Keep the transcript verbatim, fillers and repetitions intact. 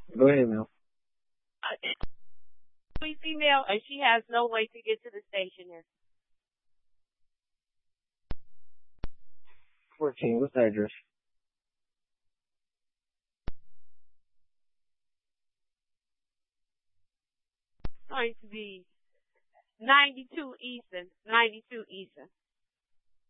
Go ahead, Mel. Uh, we female, and she has no way to get to the station there. fourteen. What's the address? It's going to be ninety-two Eastern. ninety-two Eastern.